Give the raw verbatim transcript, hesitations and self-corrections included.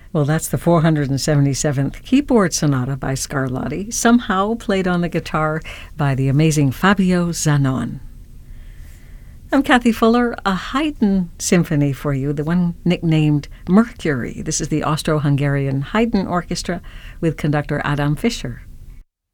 Well, that's the four hundred seventy-seventh Keyboard Sonata by Scarlatti, somehow played on the guitar by the amazing Fabio Zanon. I'm Kathy Fuller, a Haydn symphony for you, the one nicknamed Mercury. This is the Austro-Hungarian Haydn Orchestra with conductor Adam Fischer.